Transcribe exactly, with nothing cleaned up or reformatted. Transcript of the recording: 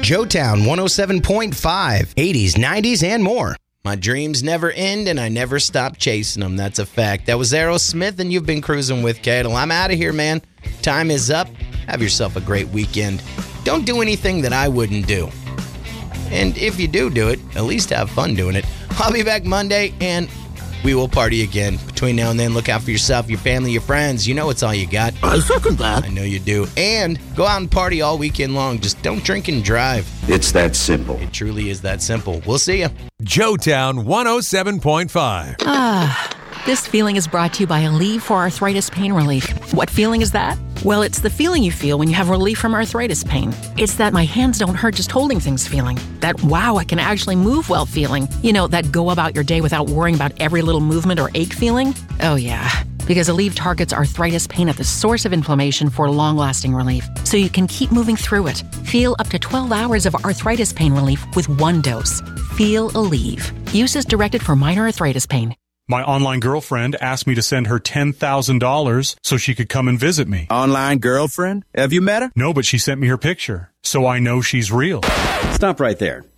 Joetown one oh seven point five, eighties, nineties, and more. My dreams never end, and I never stop chasing them. That's a fact. That was Aerosmith, and you've been cruising with Cadel. I'm out of here, man. Time is up. Have yourself a great weekend. Don't do anything that I wouldn't do. And if you do do it, at least have fun doing it. I'll be back Monday, and we will party again. Between now and then, look out for yourself, your family, your friends. You know it's all you got. I second that. I know you do. And go out and party all weekend long. Just don't drink and drive. It's that simple. It truly is that simple. We'll see you. Joetown one oh seven point five. Ah, this feeling is brought to you by Aleve for Arthritis Pain Relief. What feeling is that? Well, it's the feeling you feel when you have relief from arthritis pain. It's that my hands don't hurt just holding things feeling. That wow, I can actually move well feeling. You know, that go about your day without worrying about every little movement or ache feeling. Oh yeah, because Aleve targets arthritis pain at the source of inflammation for long-lasting relief, so you can keep moving through it. Feel up to twelve hours of arthritis pain relief with one dose. Feel Aleve. Use is directed for minor arthritis pain. My online girlfriend asked me to send her ten thousand dollars so she could come and visit me. Online girlfriend? Have you met her? No, but she sent me her picture, so I know she's real. Stop right there.